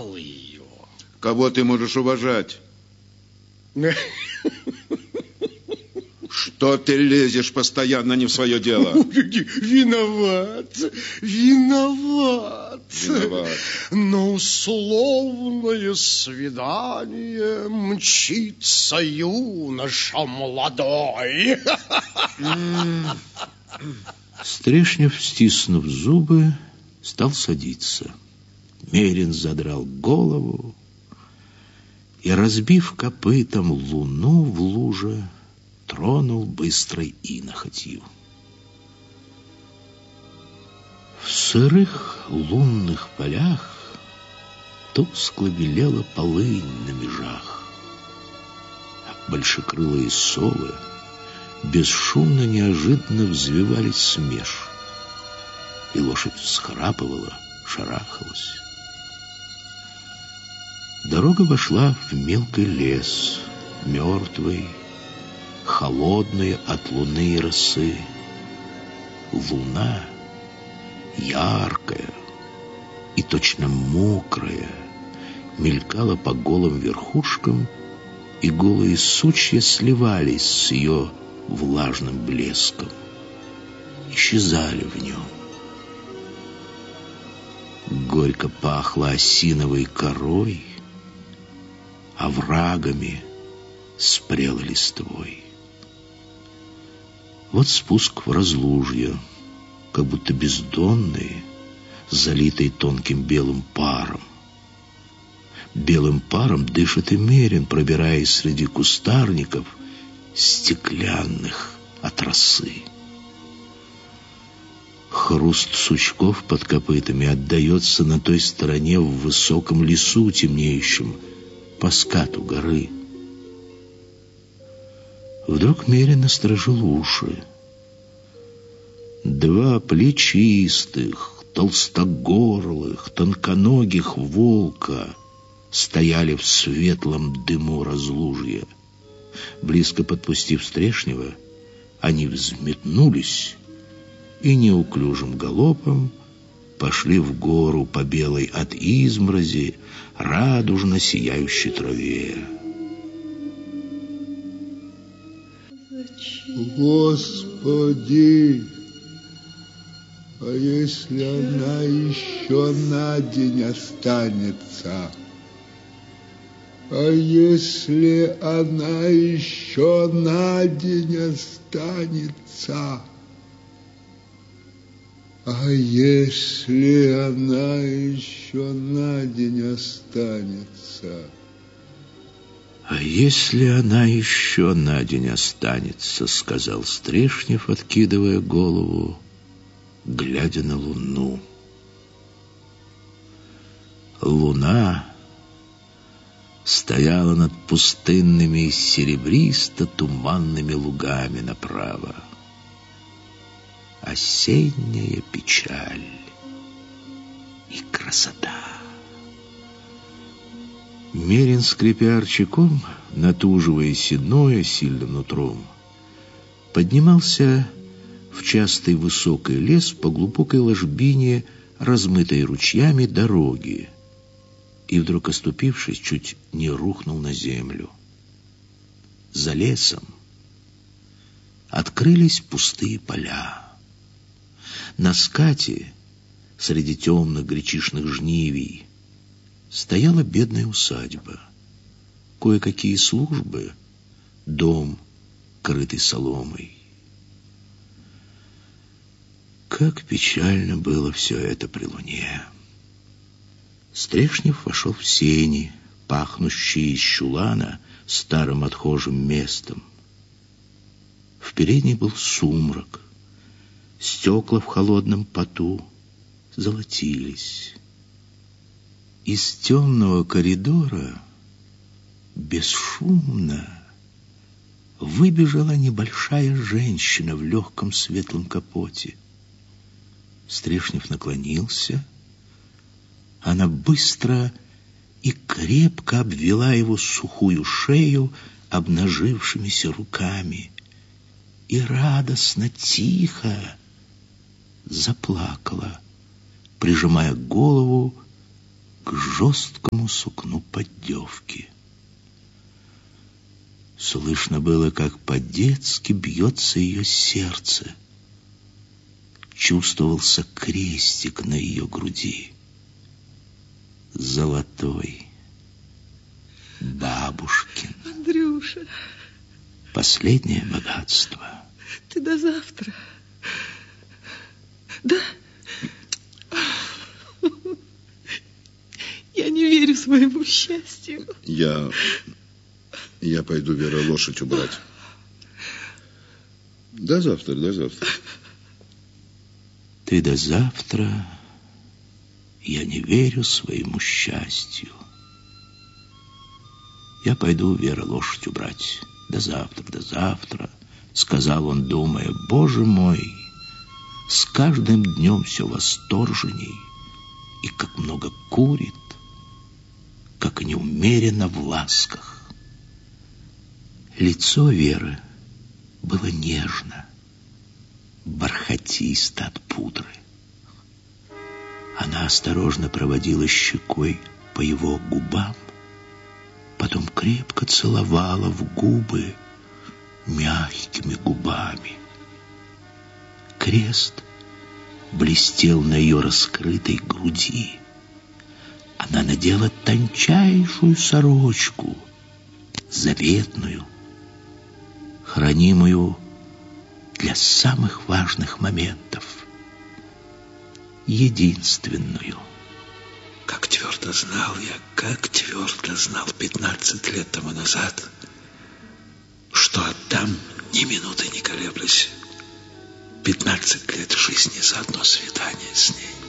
уважал ее. Кого ты можешь уважать? Что ты лезешь постоянно не в свое дело? Виноват. Но условное свидание мчится юноша молодой. Стрешнев, стиснув зубы, стал садиться. Мерин задрал голову и, разбив копытом луну в луже, тронул быстрой инохотью. В сырых лунных полях тускло белела полынь на межах. Большекрылые совы бесшумно, неожиданно взвивались с меж, и лошадь всхрапывала, шарахалась. Дорога вошла в мелкий лес, мертвый, холодный от луны и росы. Луна, яркая и точно мокрая, мелькала по голым верхушкам, и голые сучья сливались с ее влажным блеском, исчезали в нем. Горько пахло осиновой корой, оврагами, спрелой листвой. Вот спуск в разлужье, как будто бездонный, залитый тонким белым паром. Белым паром дышит и Мерин, пробираясь среди кустарников, стеклянных от росы. Хруст сучков под копытами отдается на той стороне в высоком лесу, темнеющем по скату горы. Вдруг Мерин насторожил уши. Два плечистых, толстогорлых, тонконогих волка стояли в светлом дыму разлужья. Близко подпустив Стрешнева, они взметнулись и неуклюжим галопом пошли в гору по белой от изморози, радужно сияющей траве. Господи, а если она еще на день останется? А если она еще на день останется? А если она еще на день останется? «А если она еще на день останется?» — сказал Стрешнев, откидывая голову, глядя на луну. Луна стояла над пустынными серебристо-туманными лугами направо. Осенняя печаль и красота. Мерин, скрипя арчаком, натуживая седное сильным нутром, поднимался в частый высокий лес по глубокой ложбине, размытой ручьями дороги, и вдруг, оступившись, чуть не рухнул на землю. За лесом открылись пустые поля. На скате, среди темных гречишных жнивий, стояла бедная усадьба, кое-какие службы, дом, крытый соломой. Как печально было все это при луне. Стрешнев вошел в сени, пахнущие из чулана старым отхожим местом. В передней был сумрак, стекла в холодном поту золотились. Из темного коридора бесшумно выбежала небольшая женщина в легком светлом капоте. Стрешнев наклонился. Она быстро и крепко обвела его сухую шею обнажившимися руками и радостно, тихо заплакала, прижимая голову к жесткому сукну поддевки. Слышно было, как по-детски бьется ее сердце. Чувствовался крестик на ее груди. Золотой. Бабушкин. Андрюша. Последнее богатство. Ты до завтра. Да? Я не верю своему счастью. Я пойду, Вера, лошадь убрать. До завтра, до завтра. Ты до завтра. Я не верю своему счастью. Я пойду, Вера, лошадь убрать. До завтра, сказал он, думая, Боже мой, с каждым днем все восторженней, и как много курит, как неумеренно в ласках. Лицо Веры было нежно, бархатисто от пудры. Она осторожно проводила щекой по его губам, потом крепко целовала в губы мягкими губами. Крест блестел на ее раскрытой груди. Она надела тончайшую сорочку, заветную, хранимую для самых важных моментов, единственную. Как твердо знал 15 лет тому назад, что отдам ни минуты не колеблясь 15 лет жизни за одно свидание с ней.